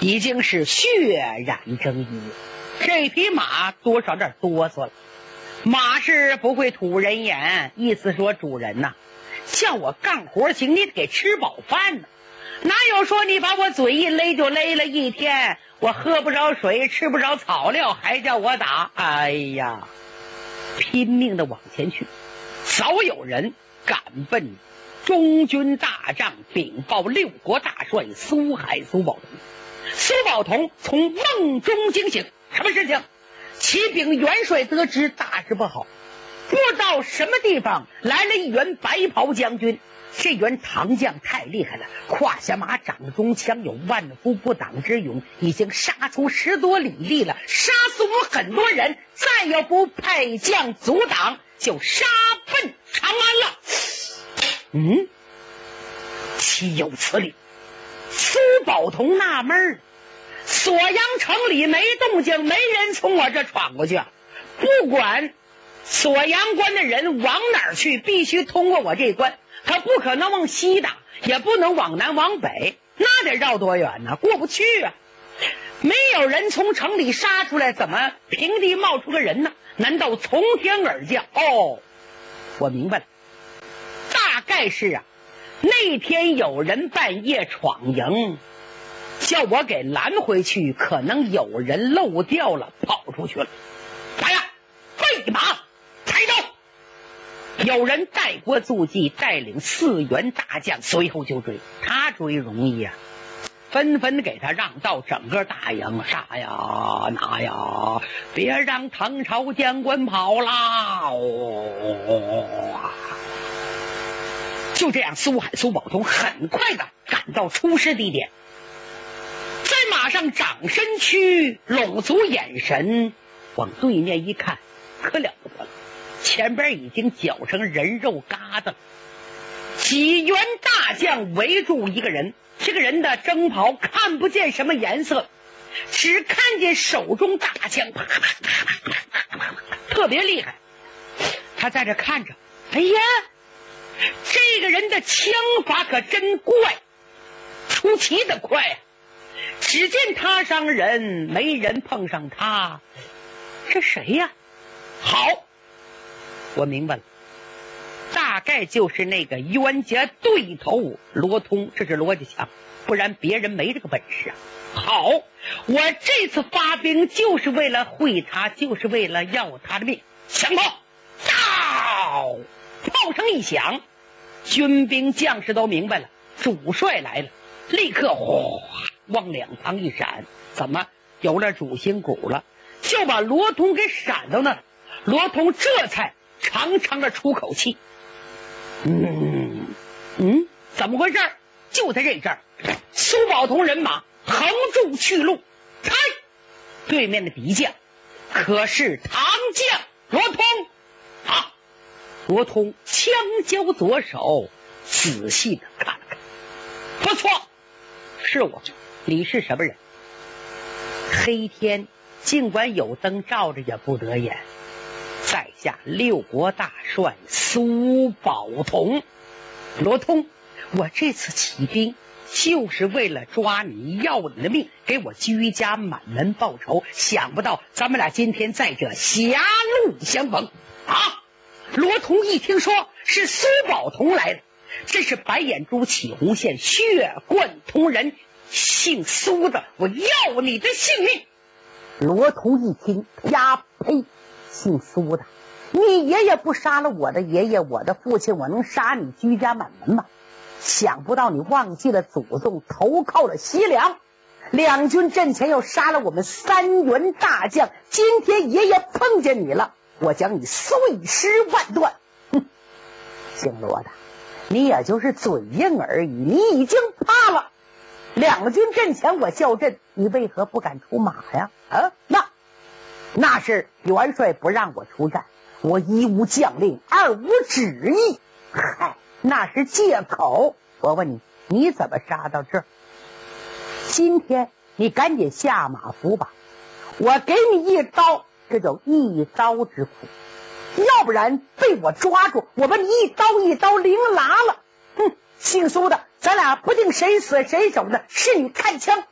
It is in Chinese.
已经是血染征衣，这匹马多少点哆嗦了。马是不会吐人言，意思说主人呐，叫我干活行，你得给吃饱饭呢。哪有说你把我嘴一勒就勒了一天，我喝不着水，吃不着草料，还叫我打？哎呀，拼命的往前去。早有人赶奔中军大帐禀报六国大帅苏海苏宝同。苏宝同从梦中惊醒，什么事情？启禀元帅得知大事不好，不知道什么地方来了一员白袍将军。这员唐将太厉害了，胯下马，掌中枪，有万夫不挡之勇，已经杀出10多里地了，杀死我们很多人，再要不派将阻挡，就杀奔长安了。岂有此理！苏宝同纳闷，锁阳城里没动静，没人从我这闯过去，不管锁阳关的人往哪儿去，必须通过我这关，他不可能往西打，也不能往南往北，那得绕多远呢？过不去啊！没有人从城里杀出来，怎么平地冒出个人呢？难道从天而降？哦，我明白了，大概是那天有人半夜闯营，叫我给拦回去，可能有人漏掉了，跑出去了。来呀，备马，抬刀！有人带过足迹，带领4员大将随后就追。他追容易纷纷给他让道，整个大营杀呀拿呀，别让唐朝将官跑啦！就这样，苏海苏宝同很快的赶到出事地点，在马上掌身躯，拢足眼神，往对面一看，可了不得了，前边已经绞成人肉疙瘩了。几员大将围住一个人，这个人的征袍看不见什么颜色，只看见手中大枪，啪啪啪啪啪啪，特别厉害。他在这看着，哎呀，这个人的枪法可真怪，出奇的快。只见他伤人，没人碰上他，这谁呀？好，我明白了，大概就是那个冤家对头罗通，这是逻辑强，不然别人没这个本事啊。好，我这次发兵就是为了会他，就是为了要他的命。响炮，到！炮声一响，军兵将士都明白了，主帅来了，立刻哗往两旁一闪，怎么有了主心骨了，就把罗通给闪到那儿。罗通这才长长的出口气，怎么回事？就在这阵儿，苏宝同人马横住去路，猜对面的敌将可是唐将罗通啊！罗通枪交左手，仔细的看了看，不错，是我。你是什么人？黑天尽管有灯照着也不得眼，在下6国大帅苏宝同。罗通，我这次起兵就是为了抓你，要你的命，给我居家满门报仇。想不到咱们俩今天在这狭路相逢啊！罗通一听说是苏宝同来了，这是白眼珠起红线，血贯同人，姓苏的，我要你的性命！罗通一听，呀呸，姓苏的，你爷爷不杀了我的爷爷，我的父亲，我能杀你居家满门吗？想不到你忘记了祖宗，投靠了西凉，两军阵前又杀了我们3员大将，今天爷爷碰见你了，我将你碎尸万段。姓罗的，你也就是嘴硬而已，你已经怕了。两军阵前我叫阵，你为何不敢出马呀？那是元帅不让我出战，我一无将令，二无旨意。嗨，那是借口。我问你，你怎么杀到这儿？今天你赶紧下马服吧，我给你一刀，这叫一刀之苦。要不然被我抓住，我把你一刀一刀凌拉了。姓苏的，咱俩不定谁死谁走的，是你看枪